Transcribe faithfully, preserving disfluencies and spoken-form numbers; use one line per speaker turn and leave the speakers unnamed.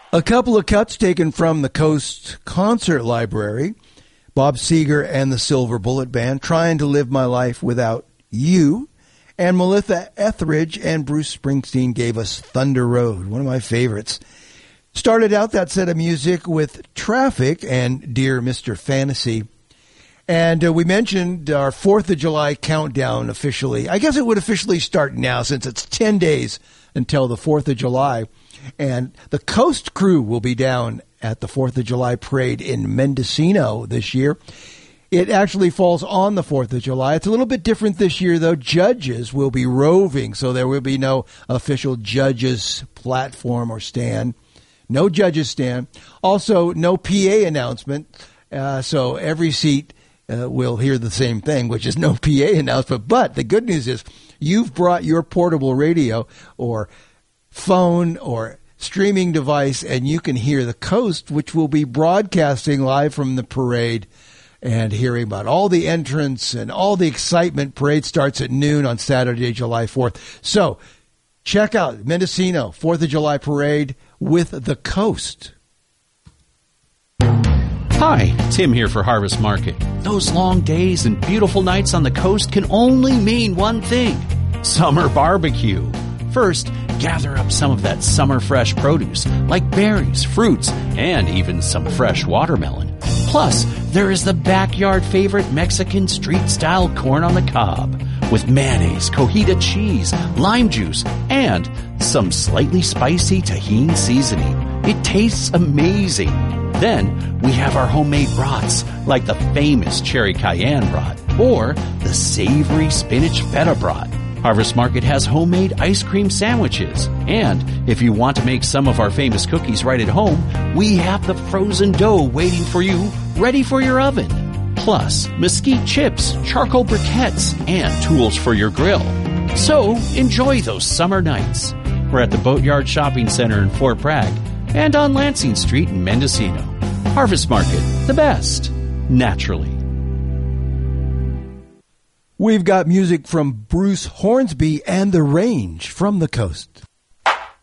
A couple of cuts taken from the Coast Concert Library. Bob Seger and the Silver Bullet Band, Trying to Live My Life Without You. And Melissa Etheridge and Bruce Springsteen gave us Thunder Road, one of my favorites. Started out that set of music with Traffic and Dear Mister Fantasy. And uh, we mentioned our fourth of July countdown officially. I guess it would officially start now since it's ten days until the fourth of July. And the Coast Crew will be down at the fourth of July parade in Mendocino this year. It actually falls on the fourth of July. It's a little bit different this year, though. Judges will be roving, so there will be no official judges platform or stand. No judges stand. Also, no P A announcement, uh, so every seat uh, will hear the same thing, which is no P A announcement. But the good news is you've brought your portable radio or phone or streaming device, and you can hear the Coast, which will be broadcasting live from the parade and hearing about all the entrants and all the excitement. Parade starts at noon on Saturday, July fourth. So check out Mendocino, fourth of July parade with the Coast.
Hi, Tim here for Harvest Market. Those long days and beautiful nights on the coast can only mean one thing: summer barbecue. First, gather up some of that summer fresh produce, like berries, fruits, and even some fresh watermelon. Plus, there is the backyard favorite Mexican street-style corn on the cob, with mayonnaise, cojita cheese, lime juice, and some slightly spicy tahini seasoning. It tastes amazing. Then, we have our homemade brats, like the famous cherry cayenne brat, or the savory spinach feta brat. Harvest Market has homemade ice cream sandwiches. And if you want to make some of our famous cookies right at home, we have the frozen dough waiting for you, ready for your oven. Plus, mesquite chips, charcoal briquettes, and tools for your grill. So, enjoy those summer nights. We're at the Boatyard Shopping Center in Fort Bragg and on Lansing Street in Mendocino. Harvest Market, the best, naturally.
We've got music from Bruce Hornsby and The Range from the Coast.